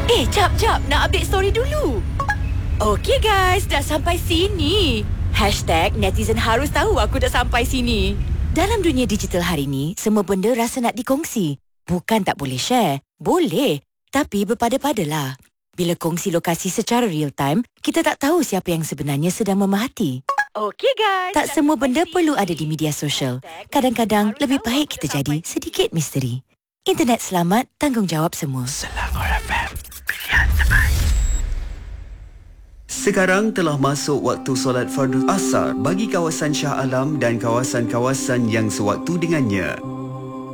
Jap. Nak update story dulu. Okey guys, dah sampai sini. #netizen harus tahu aku dah sampai sini. Dalam dunia digital hari ni, semua benda rasa nak dikongsi. Bukan tak boleh share. Boleh. Tapi berpada-padalah. Bila kongsi lokasi secara real time, kita tak tahu siapa yang sebenarnya sedang memerhati. Okey guys. Tak semua benda perlu ada di media sosial. Kadang-kadang lebih baik kita jadi sedikit misteri. Internet selamat, tanggungjawab semua. Selangor FM, pilihan terbaik. Sekarang telah masuk waktu solat fardu asar bagi kawasan Shah Alam dan kawasan-kawasan yang sewaktu dengannya.